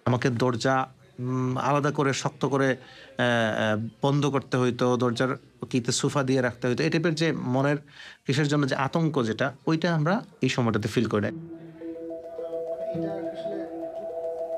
আমাকে দরজা আলাদা করে শক্ত করে বন্ধ করতে হইতো। দরজার কিতে সোফা দিয়ে রাখতে হইতো। এই টাইপের যে মনের কিসের জন্য যে আতঙ্ক যেটা, ওইটা আমরা এই সময়টাতে ফিল করে। মানে এটা আসলে